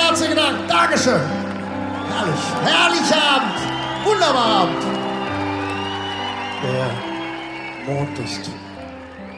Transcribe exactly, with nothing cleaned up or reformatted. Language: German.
herzlichen Dank. Dankeschön. Herrlich. Herrlicher Abend. Wunderbarer Abend. Der Mond ist